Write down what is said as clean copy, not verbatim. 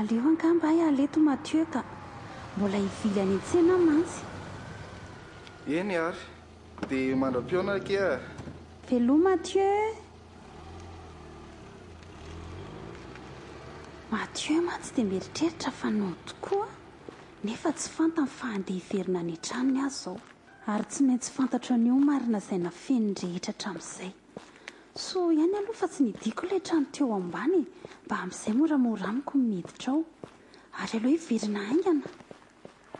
aleo angamba ay aleto Mathieu ka mbola ivilany an-tsena mantsy. Eny ary dia mandram-piona ke Veloa Mathieu. Mathieu mantsy dia mieritreritra fa no tokoa nefa tsy fantany fa andeha hiverina any an-tranony azy izao ary tsy maintsy fantatra an'io marina izay nafeny rehetra hatramin'izay. So ihany aloha fa tsy nidiko ilay trano teo ambany mba amin'izay moramora amiko miditra ao ary aleo hiverina aingana.